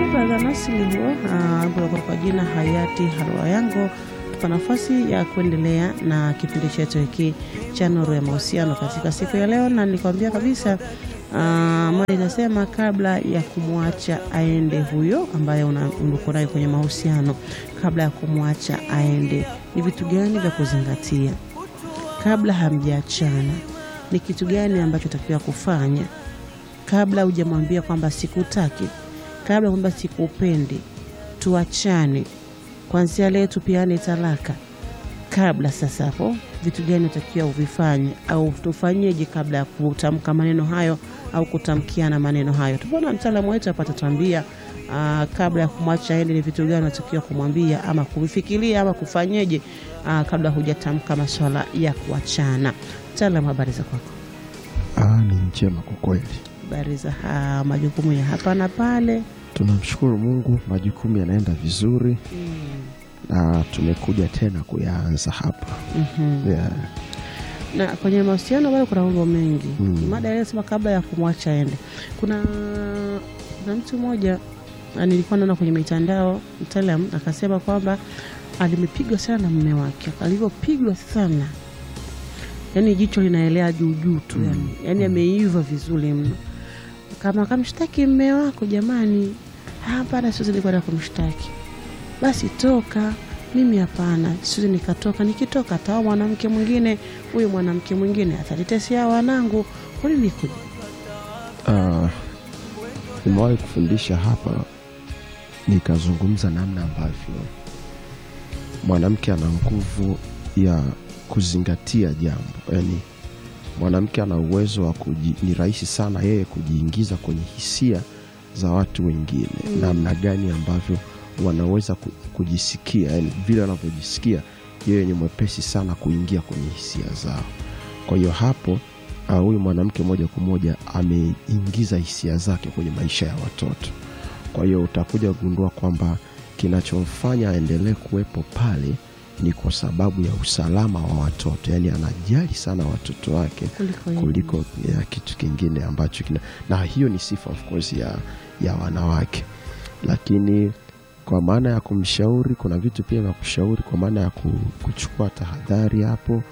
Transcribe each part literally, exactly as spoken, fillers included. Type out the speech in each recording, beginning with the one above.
brother Nasili huo uh, kwa jina Hayati Halwa Yangu. Tupa nafasi ya kuendelea na kipindi chetu hiki cha Nuru ya Mahusiano katika siku ya leo, na nilikwambia kabisa uh, mada inasema kabla ya kumwacha aende huyo ambaye unakuwa naye kwenye mahusiano, kabla ya kumwacha aende ni vitu gani vya kuzingatia? Kabla hamjaachana ni kitu gani ambacho utakiwa kufanya? Kabla hujamwambia kwamba sikutaki, kabla kwamba sikupendi, tuachane, kuanzia leo tupiane talaka, kabla sasa hapo vitu gani utakiwa uvifanye au tufanyeje kabla ya kutamka maneno hayo au kutamkiana maneno hayo? Tunaona mtaalamu wetu hapa atatuambia uh, kabla ya kumwacha aende ni vitu gani unatakiwa kumwambia ama kufikiria ama kufanyeje uh, kabla hujatamka masuala ya kuachana. Mtaalamu, habari za kwako? Ah, ni njema kwa kweli. Habari za uh, majukumu ya hapa na pale? Tunamshukuru Mungu, majukumu yanaenda vizuri. Mm. Na tumekuja tena kuyaanza hapa. Mhm. Yeah. Na kwenye mahusiano bado kuna mambo mengi. Mm. Mada ile inasema kabla ya kumwacha aende. Kuna na mtu mmoja nilikuwa naona kwenye mitandao, mtaalamu akasema kwamba alimepigwa sana na mume wake. Alivyopigwa sana, yani jicho linaelea juu juu tu. Mm. Yani, yani ameiva vizuri mno. Kama kamshtaki mume wako, jamani, hapana, siwezi nilikwenda kumshtaki. Basi toka, mimi hapana, siwezi nikatoka. Nikitoka ataoa mwanamke mwingine, huyo mwanamke mwingine atanitetea wanangu. Kwa nini kuja? Ah, uh, nimewahi kufundisha hapa, nikazungumza namna ambavyo mwanamke ana nguvu ya kuzingatia jambo. Yaani mwanamke ana uwezo wa kuji, ni rahisi sana yeye kujiingiza kwenye hisia za watu wengine. Mm. Namna gani ambavyo wanaweza kujisikia, yani vile wanavyojisikia, yeye ni mwepesi sana kuingia kwenye hisia zao. Kwa hiyo hapo huyu uh, mwanamke moja kwa moja ameingiza hisia zake kwenye maisha ya watoto. Kwa hiyo utakuja kugundua kwamba kinachomfanya aendelee kuwepo pale ni kwa sababu ya usalama wa watoto. Yani anajali sana watoto wake kuliko, kuliko ya kitu kingine ambacho kina, na hiyo ni sifa of course ya, ya wanawake. Lakini kwa maana ya kumshauri, kuna vitu pia vya kushauri kwa maana ya kuchukua tahadhari hapo.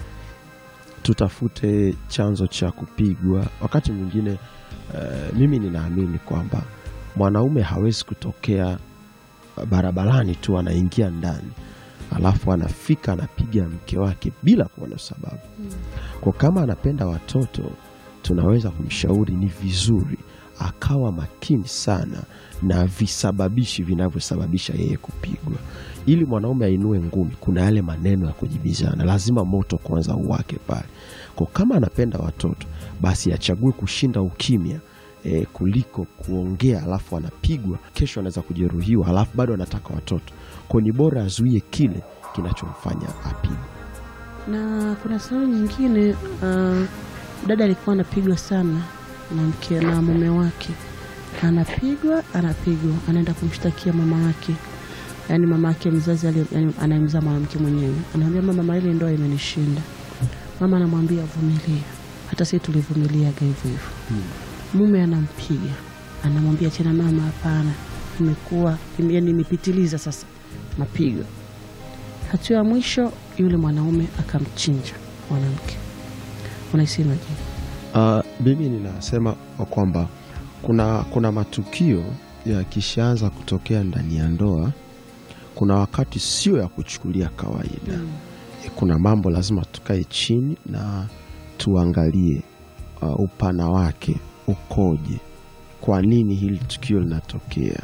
Tutafute chanzo cha kupigwa. Wakati mwingine uh, mimi ninaamini kwamba mwanaume hawezi kutokea barabarani tu anaingia ndani alafu anafika anapiga mke wake bila kuwa na sababu. Mm. Kwa kama anapenda watoto, tunaweza kumshauri ni vizuri akawa makini sana na visababishi vinavyosababisha yeye kupigwa. Ili mwanaume ainue ngumi, kuna yale maneno ya kujibizana, lazima moto kwanza uwake pale. Kwa kama anapenda watoto, basi achague kushinda ukimya e, kuliko kuongea alafu anapigwa, kesho anaweza kujeruhiwa alafu bado anataka watoto. Kwa ni bora azuie kile kinachomfanya apigwe. Na kuna sababu nyingine, uh, dada alikuwa anapigwa sana na mke na mume wake. Anapigwa, anapigwa, anaenda kumshtakia mama yake. Yaani mama yake mzazi yani anayemzaa mwanamke mwenyewe. Anamwambia mama, mama ile ndoa imenishinda. Mama anamwambia vumilia. Hata sisi tulivumilia hivyo hivyo. Hmm. Mume anampiga. Anamwambia tena mama, hapana, imekuwa yani imepitiliza sasa mapigo. Hatua ya mwisho yule mwanaume akamchinja mwanamke. Unaisemaje? Uh, mimi ninasema kwamba kuna kuna matukio yakishaanza kutokea ndani ya ndoa, kuna wakati sio ya kuchukulia kawaida. Mm. Kuna mambo lazima tukae chini na tuangalie uh, upana wake ukoje, kwa nini hili tukio linatokea.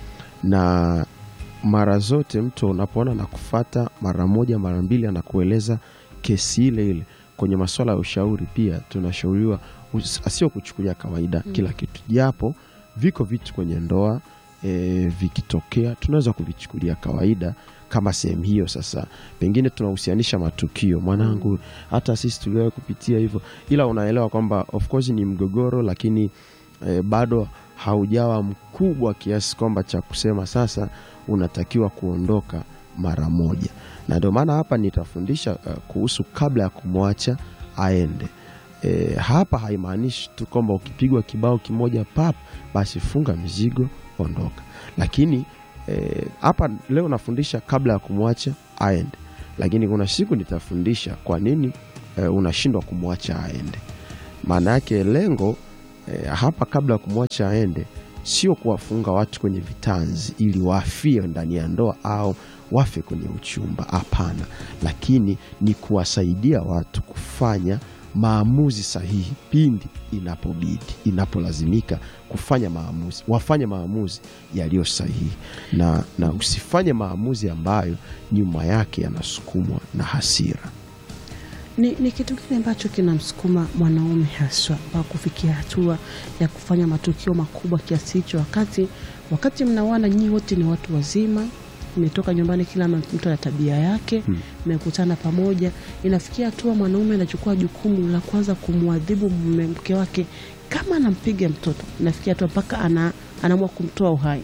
Na mara zote mtu unapoona na kufuata mara moja mara mbili anakueleza kesi ile ile. Kwenye masuala ya ushauri pia tunashauriwa asio kuchukulia kawaida. Mm. Kila kitu. Japo viko vitu kwenye ndoa e, vikitokea tunaweza kuvichukulia kawaida kama sehemu hiyo. Sasa pengine tunahusianisha matukio, mwanangu hata sisi tuliwahi kupitia hivyo, ila unaelewa kwamba of course ni mgogoro, lakini e, bado haujawa mkubwa kiasi kwamba cha kusema sasa unatakiwa kuondoka mara moja. Na ndio maana hapa nitafundisha uh, kuhusu kabla ya kumwacha aende. E, hapa haimaanishi tu kwamba ukipigwa kibao kimoja pap basi funga mizigo ondoka. Lakini e, hapa leo nafundisha kabla ya kumwacha aende. Lakini kuna siku nitafundisha kwa nini e, unashindwa kumwacha aende. Maana yake lengo e, hapa kabla ya kumwacha aende sio kuwafunga watu kwenye vitanzi ili wafie ndani ya ndoa au wafe kwenye uchumba, hapana. Lakini ni kuwasaidia watu kufanya maamuzi sahihi pindi inapobidi, inapolazimika kufanya maamuzi, wafanye maamuzi yaliyo sahihi, na, na usifanye maamuzi ambayo nyuma yake yanasukumwa na hasira. Ni, ni kitu kile ambacho kinamsukuma mwanaume haswa mpaka kufikia hatua ya kufanya matukio makubwa kiasi hicho, wakati wakati mnawana nyinyi wote ni watu wazima, mmetoka nyumbani, kila mtu ana tabia yake, mmekutana hmm. pamoja, inafikia hatua mwanaume anachukua jukumu la kwanza kumwadhibu mke wake kama anampiga mtoto, inafikia hatua mpaka ana anaamua kumtoa uhai.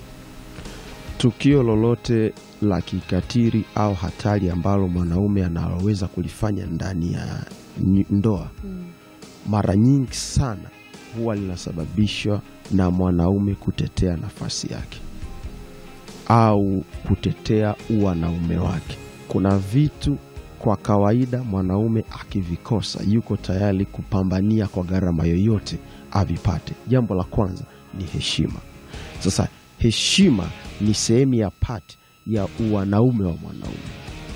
Tukio lolote la kikatili au hatari ambalo mwanaume analoweza kulifanya ndani ya ndoa hmm. mara nyingi sana huwa linasababishwa na mwanaume kutetea nafasi yake au kutetea uwanaume wake. Kuna vitu kwa kawaida mwanaume akivikosa yuko tayari kupambania kwa gharama yoyote avipate. Jambo la kwanza ni heshima. Sasa heshima ni sehemu ya pati ya uwanaume wa mwanaume.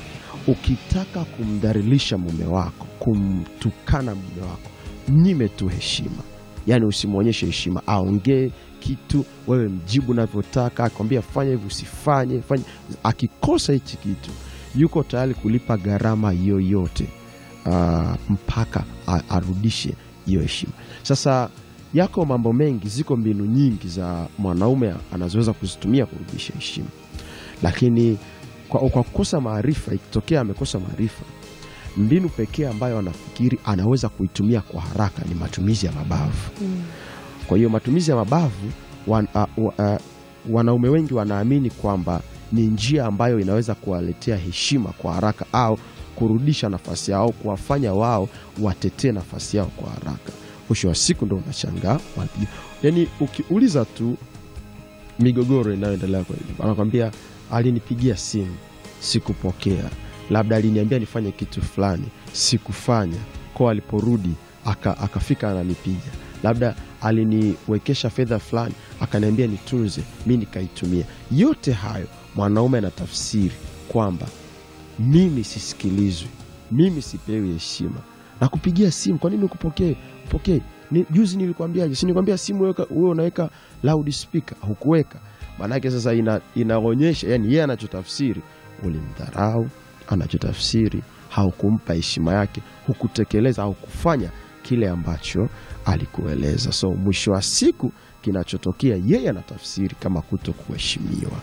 Ukitaka kumdhalilisha mume wako, kumtukana mume wako, mnyime tu heshima. Yaani usimuonyeshe heshima, aongee kitu wewe mjibu unavyotaka, akwambia fanya hivi usifanye, fanya. Akikosa hichi kitu yuko tayari kulipa gharama yoyote uh, mpaka arudishe hiyo heshima. Sasa yako mambo mengi, ziko mbinu nyingi za mwanaume anazoweza kuzitumia kurudisha heshima. Lakini kwa, kwa kukosa maarifa, ikitokea amekosa maarifa, mbinu pekee ambayo anafikiri anaweza kuitumia kwa haraka ni matumizi ya mabavu. Mm. Kwa hiyo matumizi ya mabavu wan, uh, uh, wanaume wengi wanaamini kwamba ni njia ambayo inaweza kuwaletea heshima kwa haraka au kurudisha nafasi yao, kuwafanya wao watetee nafasi yao kwa haraka. Mwisho wa siku ndo unashangaa wapi. Yaani ukiuliza tu migogoro inayoendelea kwa hiyo, anakuambia alinipigia simu sikupokea, labda aliniambia nifanye kitu fulani sikufanya, kwa aliporudi aka, akafika ananipiga, labda aliniwekesha fedha fulani akaniambia nitunze, mimi nikaitumia. Yote hayo mwanaume anatafsiri kwamba mimi sisikilizwi, mimi sipewi heshima. Na kupigia simu, kwa nini ukupokee? Upokee. Ni, juzi nilikwambiaje? Si nilikwambia simu wewe unaweka loud speaker, hukuweka. Maana yake sasa ina, inaonyesha yani yeye anachotafsiri ulimdharau, anachotafsiri haukumpa heshima yake, hukutekeleza au kufanya kile ambacho alikueleza. So mwisho wa siku kinachotokea yeye anatafsiri kama kutokuheshimiwa.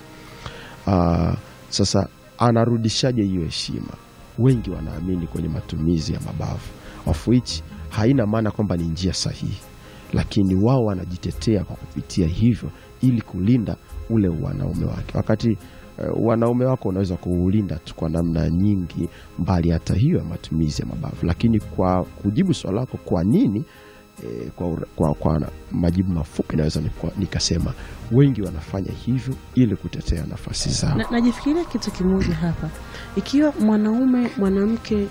Uh, sasa anarudishaje hiyo heshima? Wengi wanaamini kwenye matumizi ya mabavu, of which haina maana kwamba ni njia sahihi, lakini wao wanajitetea kwa kupitia hivyo ili kulinda ule wanaume wake. Wakati uh, wanaume wako unaweza kuulinda tu kwa namna nyingi mbali hata hiyo ya matumizi ya mabavu. Lakini kwa kujibu swali lako kwa nini, eh, kwa, kwa, kwa majibu mafupi naweza nikasema wengi wanafanya hivyo ili kutetea nafasi zao. Na, najifikiria kitu kimoja hapa. Ikiwa mwanaume mwanamke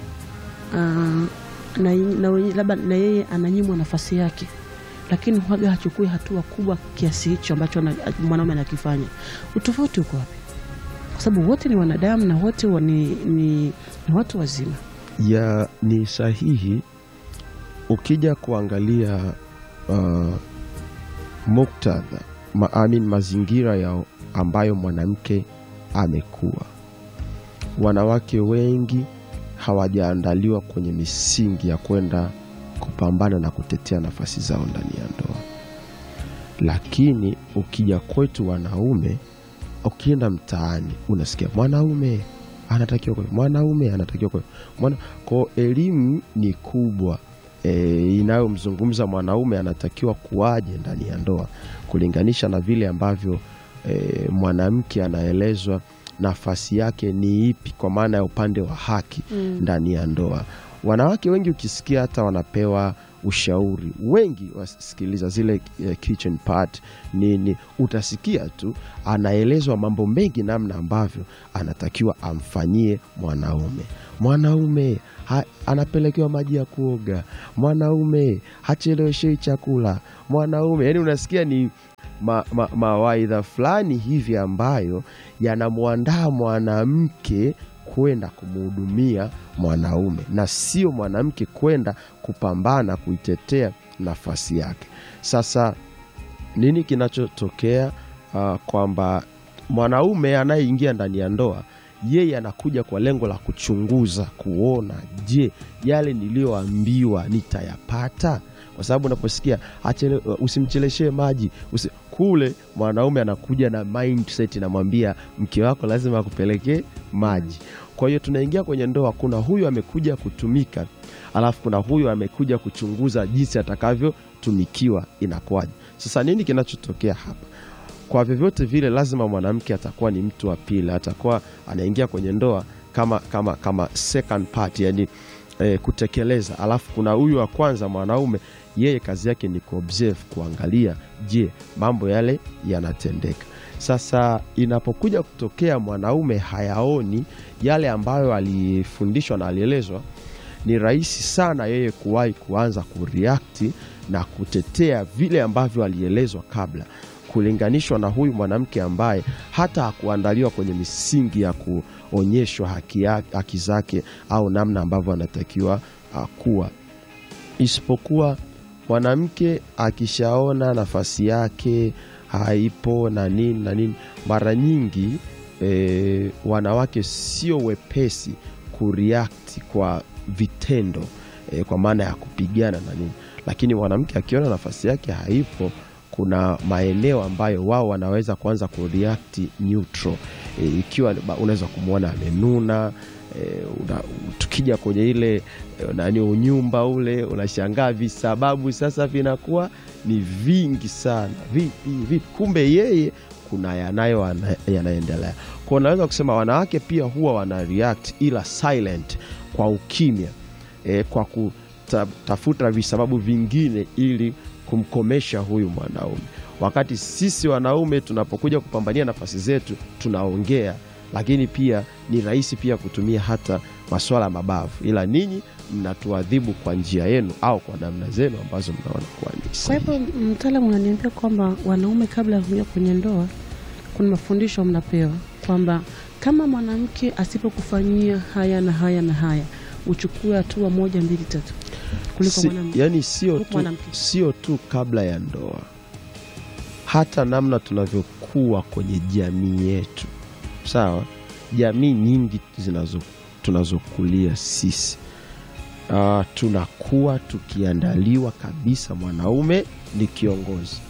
uh, na, na labda na yeye ananyimwa nafasi yake, lakini huaga hachukui hatua kubwa kiasi hicho ambacho mwanaume anakifanya, utofauti uko wapi? Kwa sababu wote ni wanadamu na wote ni, ni, ni watu wazima. Ya ni sahihi. Ukija kuangalia uh, muktadha ma, amin, mazingira ya ambayo mwanamke amekuwa, wanawake wengi hawajaandaliwa kwenye misingi ya kwenda kupambana na kutetea nafasi zao ndani ya ndoa. Lakini ukija kwetu wanaume, ukienda mtaani unasikia mwanaume anatakiwa kwa mwanaume anatakiwa kwa mwana. Kwa elimu ni kubwa e, inayomzungumza mwanaume anatakiwa kuaje ndani ya ndoa kulinganisha na vile ambavyo e, mwanamke anaelezwa nafasi yake ni ipi kwa maana ya upande wa haki mm. ndani ya ndoa. Wanawake wengi ukisikia hata wanapewa ushauri. Wengi wasikiliza zile uh, kitchen part nini, utasikia tu anaelezwa mambo mengi namna ambavyo anatakiwa amfanyie mwanaume. Mwanaume ha, anapelekewa maji ya kuoga, mwanaume hacheleweshei chakula, mwanaume, yani unasikia ni ma, ma, mawaidha fulani hivi ambayo yanamuandaa mwanamke kwenda kumhudumia mwanaume na sio mwanamke kwenda kupambana kuitetea nafasi yake. Sasa nini kinachotokea? Uh, kwamba mwanaume anayeingia ndani ya ndoa, yeye anakuja kwa lengo la kuchunguza, kuona je, yale niliyoambiwa nitayapata? Kwa sababu unaposikia usimcheleshe maji usi, kule mwanaume anakuja na mindset inamwambia mke wako lazima akupeleke maji. Kwa hiyo tunaingia kwenye ndoa, kuna huyu amekuja kutumika, alafu kuna huyu amekuja kuchunguza jinsi atakavyotumikiwa inakuwaje. Sasa nini kinachotokea hapa? Kwa vyovyote vile lazima mwanamke atakuwa ni mtu wa pili, atakuwa anaingia kwenye ndoa kama kama kama second part, yani eh, kutekeleza. Alafu kuna huyu wa kwanza mwanaume, yeye kazi yake ni kuobserve, kuangalia je, mambo yale yanatendeka. Sasa inapokuja kutokea mwanaume hayaoni yale ambayo alifundishwa na alielezwa, ni rahisi sana yeye kuwahi kuanza kureact na kutetea vile ambavyo alielezwa kabla, kulinganishwa na huyu mwanamke ambaye hata hakuandaliwa kwenye misingi ya kuonyeshwa haki, haki zake au namna ambavyo anatakiwa kuwa. Isipokuwa mwanamke akishaona nafasi yake haipo na nini na nini, mara nyingi e, wanawake sio wepesi kureact kwa vitendo e, kwa maana ya kupigana na nini. Lakini mwanamke akiona nafasi yake haipo, kuna maeneo ambayo wao wanaweza kuanza kureact neutral. E, ikiwa unaweza kumuona amenuna, e, una, tukija kwenye ile e, nani unyumba ule, unashangaa visababu sasa vinakuwa ni vingi sana. Vipi vipi, kumbe yeye kuna yanayo yanaendelea. Kwa unaweza kusema wanawake pia huwa wana react, ila silent, kwa ukimya, e, kwa kutafuta visababu vingine ili kumkomesha huyu mwanaume. Wakati sisi wanaume tunapokuja kupambania nafasi zetu tunaongea, lakini pia ni rahisi pia kutumia hata masuala mabavu, ila ninyi mnatuadhibu kwa njia yenu au kwa namna zenu ambazo mnaona kwa nini. Kwa hivyo mtaalamu ananiambia kwamba wanaume kabla ya kuingia kwenye ndoa kuna mafundisho mnapewa kwamba kama mwanamke asipokufanyia haya na haya na haya uchukue hatua moja mbili tatu kuliko si, mwanamke. Yani sio tu, sio tu kabla ya ndoa, hata namna tunavyokuwa kwenye jamii yetu. Sawa, jamii nyingi zinazo tunazokulia sisi, uh, tunakuwa tukiandaliwa kabisa, mwanaume ni kiongozi,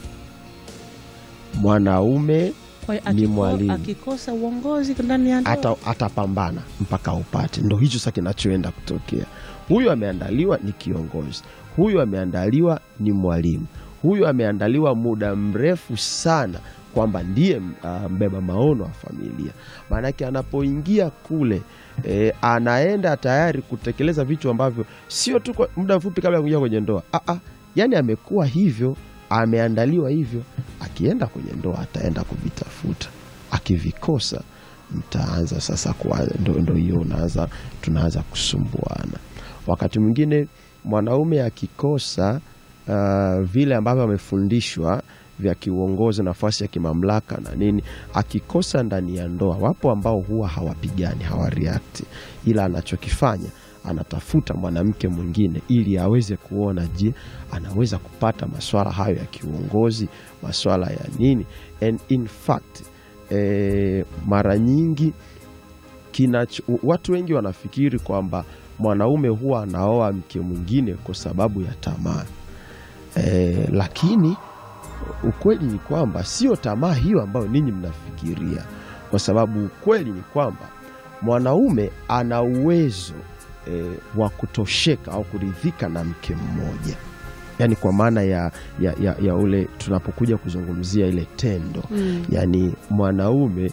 mwanaume ni mwalimu, akikosa uongozi ndani ya ndoa atapambana mpaka upate. Ndio hicho sasa kinachoenda kutokea. Huyu ameandaliwa ni kiongozi, huyu ameandaliwa ni mwalimu, huyu ameandaliwa muda mrefu sana kwamba ndiye uh, mbeba maono wa familia. Maana yake anapoingia kule e, anaenda tayari kutekeleza vitu ambavyo sio tu kwa muda mfupi kabla ya kuingia kwenye ndoa. Ah ah, yani amekuwa hivyo, ameandaliwa hivyo, akienda kwenye ndoa ataenda kuvitafuta. Akivikosa mtaanza sasa kwa ndo, ndo hiyo unaanza tunaanza kusumbuana. Wakati mwingine mwanaume akikosa uh, vile ambavyo amefundishwa vya kiuongozi, nafasi ya kimamlaka na nini, akikosa ndani ya ndoa, wapo ambao huwa hawapigani, hawareact, ila anachokifanya anatafuta mwanamke mwingine ili aweze kuona je, anaweza kupata masuala hayo ya kiuongozi, masuala ya nini. And in fact eh, mara nyingi kinacho, watu wengi wanafikiri kwamba mwanaume huwa anaoa mke mwingine kwa sababu ya tamaa. Eh, lakini ukweli ni kwamba sio tamaa hiyo ambayo ninyi mnafikiria, kwa sababu ukweli ni kwamba mwanaume ana uwezo e, wa kutosheka au kuridhika na mke mmoja. Yani kwa maana ya, ya, ya, ya ule tunapokuja kuzungumzia ile tendo mm. Yani mwanaume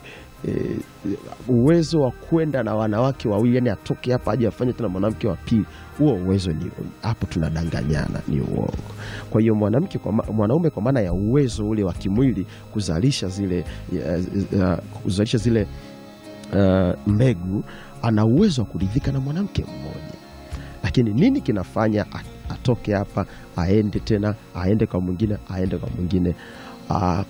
e, uwezo wa kwenda na wanawake wawili, yani atoke hapa aje afanye tena mwanamke wa pili, huo uwezo ni hapo, tunadanganyana, ni uongo. Kwa hiyo mwanamke kwa mwanaume, kwa maana ya uwezo ule wa kimwili kuzalisha zile uh, uh, kuzalisha zile uh, mbegu, ana uwezo wa kuridhika na mwanamke mmoja. Lakini nini kinafanya atoke hapa aende tena aende kwa mwingine aende kwa mwingine? Uh,